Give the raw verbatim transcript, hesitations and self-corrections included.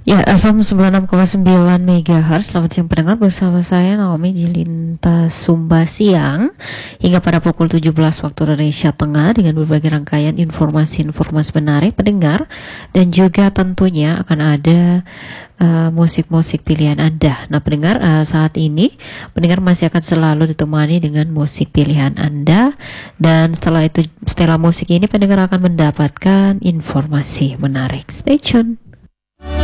Ya, F M sembilan puluh enam koma sembilan MHz. Selamat siang pendengar, bersama saya Naomi Jilinta Sumba Siang hingga pada pukul tujuh belas waktu Indonesia Tengah dengan berbagai rangkaian informasi-informasi menarik pendengar, dan juga tentunya akan ada uh, musik-musik pilihan Anda. Nah pendengar, uh, saat ini pendengar masih akan selalu ditemani dengan musik pilihan Anda, dan setelah itu, setelah musik ini pendengar akan mendapatkan informasi menarik. Stay tune.